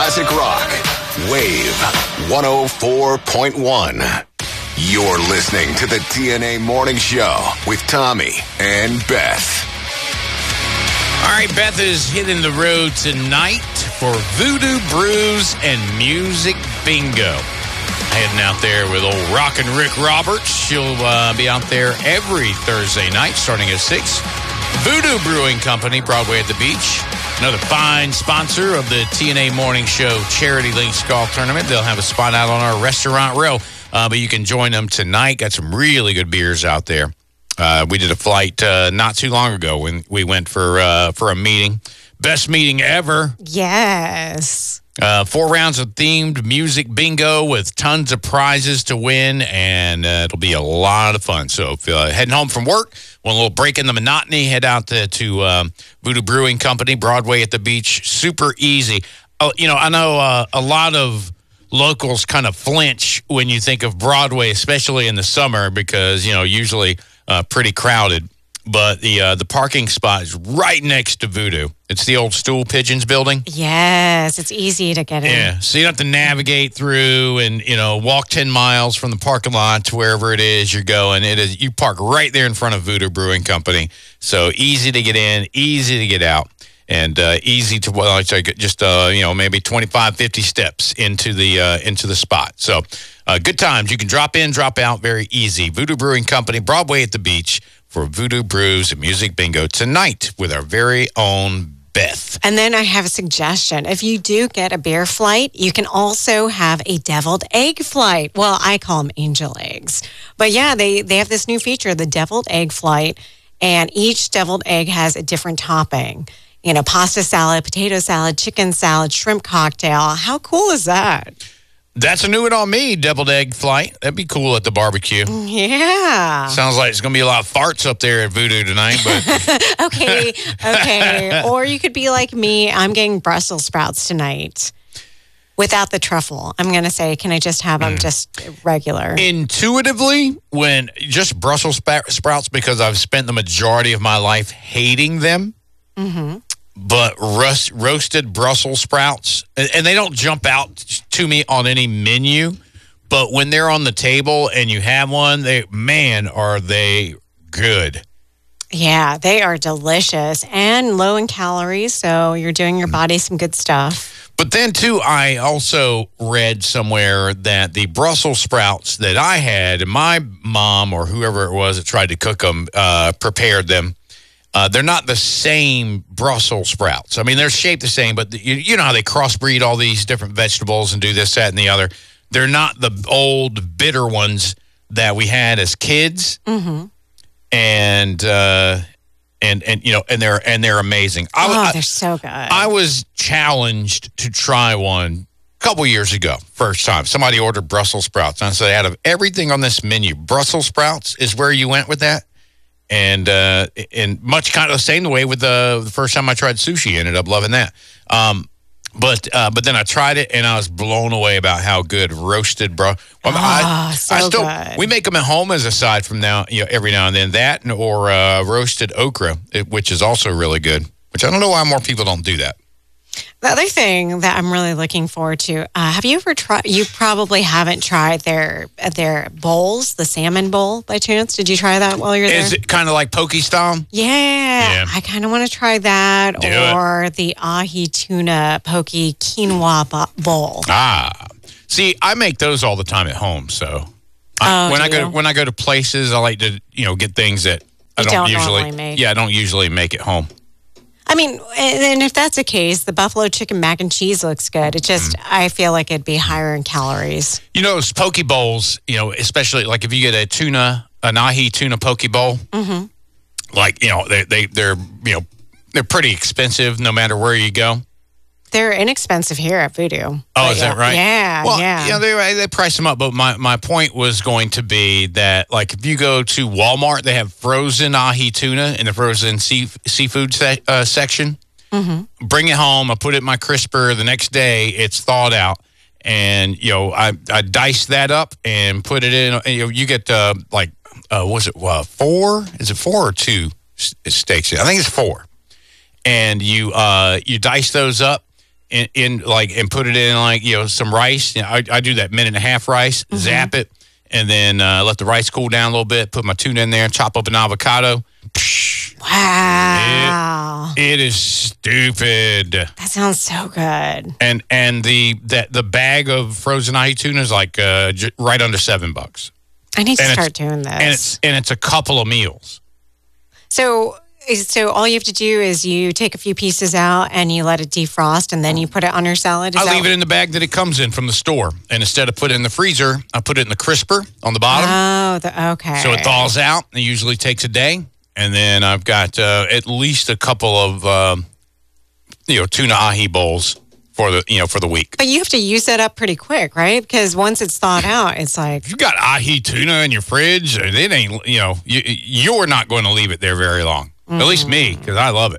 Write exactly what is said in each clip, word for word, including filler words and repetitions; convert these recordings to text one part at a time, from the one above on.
classic rock. Wave one oh four point one. You're listening to the T N A Morning Show with Tommy and Beth. All right, Beth is hitting the road tonight for Voodoo Brews and Music Bingo. Heading out there with old Rockin' Rick Roberts. She'll uh, be out there every Thursday night starting at six. Voodoo Brewing Company, Broadway at the Beach. Another fine sponsor of the T N A Morning Show Charity Links Golf Tournament. They'll have a spot out on our restaurant row, uh, but you can join them tonight. Got some really good beers out there. Uh, we did a flight uh, not too long ago when we went for uh, for a meeting. Best meeting ever. Yes. Uh, four rounds of themed music bingo with tons of prizes to win, and uh, it'll be a lot of fun. So if you're uh, heading home from work, want a little break in the monotony, head out to, to um, Voodoo Brewing Company, Broadway at the Beach. Super easy. Oh, you know, I know uh, a lot of locals kind of flinch when you think of Broadway, especially in the summer, because, you know, usually uh, pretty crowded. But the uh, the parking spot is right next to Voodoo. It's the old Stool Pigeons building. Yes, it's easy to get in. Yeah, so you don't have to navigate through and, you know, walk ten miles from the parking lot to wherever it is you're going. It is you park right there in front of Voodoo Brewing Company. So easy to get in, easy to get out, and uh, easy to, well, I'd say just, uh, you know, maybe twenty-five, fifty steps into the, uh, into the spot. So uh, good times. You can drop in, drop out, very easy. Voodoo Brewing Company, Broadway at the Beach, for Voodoo Brews and Music Bingo tonight with our very own Beth. And then I have a suggestion. If you do get a beer flight, you can also have a deviled egg flight. Well, I call them angel eggs. But yeah, they, they have this new feature, the deviled egg flight, and each deviled egg has a different topping. You know, pasta salad, potato salad, chicken salad, shrimp cocktail. How cool is that? That's a new one on me, deviled egg flight. That'd be cool at the barbecue. Yeah. Sounds like it's going to be a lot of farts up there at Voodoo tonight. But okay, okay. Or you could be like me. I'm getting Brussels sprouts tonight without the truffle. I'm going to say, can I just have them mm. just regular? Intuitively, when just Brussels sprouts, because I've spent the majority of my life hating them. Mm-hmm. But rust, roasted Brussels sprouts, and, and they don't jump out to me on any menu, but when they're on the table and you have one, they man, are they good. Yeah, they are delicious and low in calories, so you're doing your body some good stuff. But then, too, I also read somewhere that the Brussels sprouts that I had, and my mom or whoever it was that tried to cook them, uh, prepared them. Uh, they're not the same Brussels sprouts. I mean, they're shaped the same, but the, you, you know how they crossbreed all these different vegetables and do this, that, and the other. They're not the old bitter ones that we had as kids. Mm-hmm. And uh, and and you know, and they're and they're amazing. I, oh, I, they're so good. I was challenged to try one a couple years ago. First time somebody ordered Brussels sprouts, and I said, out of everything on this menu, Brussels sprouts is where you went with that. And uh, and much kind of the same way with the, the first time I tried sushi, I ended up loving that. Um, but uh, but then I tried it and I was blown away about how good roasted bro. Well, oh, I, so I still good. We make them at home as a side from now, you know, every now and then. That or uh, roasted okra, which is also really good. Which I don't know why more people don't do that. The other thing that I'm really looking forward to, uh, have you ever tried, you probably haven't tried their their bowls, the salmon bowl by chance? Did you try that while you're there? Is it kind of like poke style? Yeah, yeah. I kind of want to try that. Do or it. the ahi tuna poke quinoa bowl. Ah, see, I make those all the time at home. So I, oh, when I go you? to, when I go to places, I like to you know get things that I you don't, don't usually normally make. Yeah, I don't usually make at home. I mean, and if that's the case, the buffalo chicken mac and cheese looks good. It just, mm. I feel like it'd be higher in calories. You know, those poke bowls, you know, especially like if you get a tuna, an ahi tuna poke bowl, mm-hmm. like, you know, they, they, they're, you know, they're pretty expensive no matter where you go. They're inexpensive here at Voodoo. Oh, but is yeah, that right? Yeah, well, yeah. You know, they, they price them up, but my, my point was going to be that, like, if you go to Walmart, they have frozen ahi tuna in the frozen sea, seafood se- uh, section. Mm-hmm. Bring it home. I put it in my crisper. The next day, it's thawed out. And, you know, I, I dice that up and put it in. You know, you get, uh, like, uh, was it uh, four? Is it four or two steaks? I think it's four. And you uh, you dice those up. in, in like and put it in like you know some rice. You know, I, I do that minute and a half rice, mm-hmm. zap it, and then uh, let the rice cool down a little bit. Put my tuna in there, chop up an avocado. Psh, wow, it, it is stupid. That sounds so good. And and the that the bag of frozen ahi tuna is like uh, j- right under seven bucks. I need to and start doing this. And it's and it's a couple of meals. So. So all you have to do is you take a few pieces out and you let it defrost, and then you put it on your salad. Is I that leave it in the bag that it comes in from the store, and instead of put it in the freezer, I put it in the crisper on the bottom. Oh, the, okay. So it thaws out. It usually takes a day, and then I've got uh, at least a couple of uh, you know tuna ahi bowls for the you know for the week. But you have to use that up pretty quick, right? Because once it's thawed out, it's like if you got ahi tuna in your fridge, it ain't you know you, you're not going to leave it there very long. Mm. At least me, because I love it.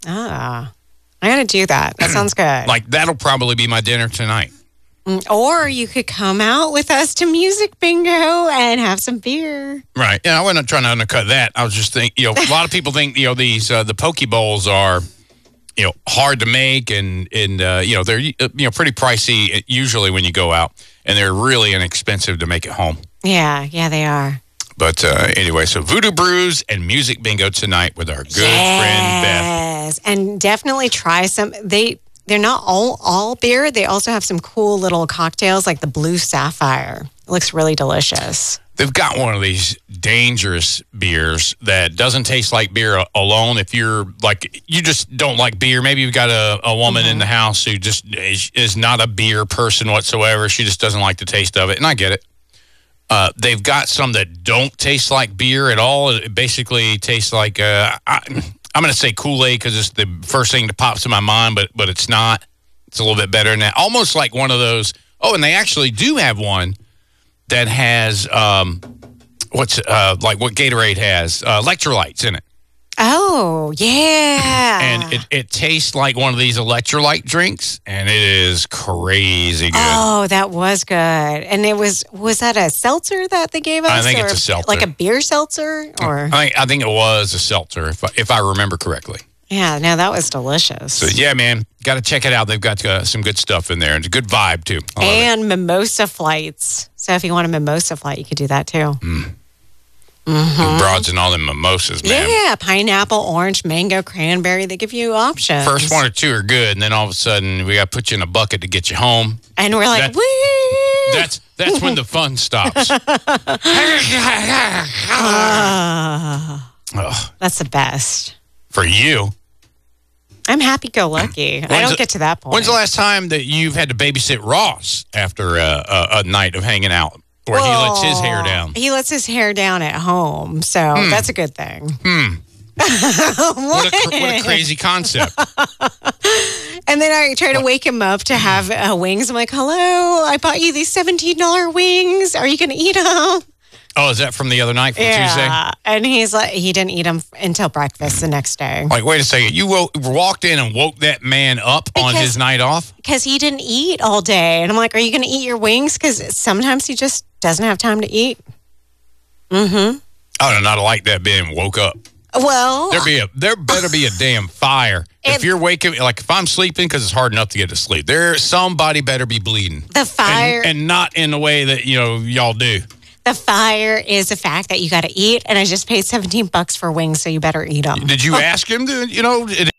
Ah, I got to do that. That sounds good. Like, that'll probably be my dinner tonight. Mm, or you could come out with us to Music Bingo and have some beer. Right. Yeah, I wasn't trying to undercut that. I was just thinking, you know, a lot of people think, you know, these, uh, the poke bowls are, you know, hard to make and, and uh, you know, they're, you know, pretty pricey usually when you go out. And they're really inexpensive to make at home. Yeah, yeah, they are. But uh, anyway, so Voodoo Brews and Music Bingo tonight with our good yes. friend Beth. Yes, and definitely try some. They they're not all all beer. They also have some cool little cocktails like the Blue Sapphire. It looks really delicious. They've got one of these dangerous beers that doesn't taste like beer alone. If you're like, you just don't like beer. Maybe you've got a, a woman mm-hmm. in the house who just is, is not a beer person whatsoever. She just doesn't like the taste of it, and I get it. Uh, they've got some that don't taste like beer at all. It basically tastes like, uh, I, I'm going to say Kool-Aid because it's the first thing that pops in my mind, but but it's not. It's a little bit better than that. Almost like one of those. Oh, and they actually do have one that has, um, what's uh, like what Gatorade has, uh, electrolytes in it. Oh, yeah. And it, it tastes like one of these electrolyte drinks, and it is crazy good. Oh, that was good. And it was, was that a seltzer that they gave us? I think it's a seltzer. Like a beer seltzer? Or I think, I think it was a seltzer, if I, if I remember correctly. Yeah, no, that was delicious. So, yeah, man, got to check it out. They've got uh, some good stuff in there. It's a good vibe, too. And it. mimosa flights. So if you want a mimosa flight, you could do that, too. Mm. Mm-hmm. Broads and all them mimosas, man. Yeah, pineapple, orange, mango, cranberry. They give you options. First one or two are good, and then all of a sudden we got to put you in a bucket to get you home. And we're like, that, woo! That's that's when the fun stops. uh, that's the best. For you. I'm happy-go-lucky. I don't the, get to that point. When's the last time that you've had to babysit Ross after a, a, a night of hanging out? Or he lets his hair down. He lets his hair down at home, so hmm. that's a good thing. Hmm. what, a, what a crazy concept. And then I try to wake him up to have uh, wings. I'm like, hello, I bought you these seventeen dollars wings. Are you going to eat them? Oh, is that from the other night from yeah. Tuesday? And he's like, he didn't eat them until breakfast the next day. Like, wait a second. You woke, walked in and woke that man up because, on his night off? Because he didn't eat all day. And I'm like, are you going to eat your wings? Because sometimes he just doesn't have time to eat. Mm-hmm. I would not like that being woke up. Well, there be a there better be a damn fire. If you're waking, like if I'm sleeping, because it's hard enough to get to sleep, there somebody better be bleeding. The fire, and, and not in the way that you know y'all do. The fire is the fact that you got to eat, and I just paid seventeen bucks for wings, so you better eat them. Did you ask him to? You know. It,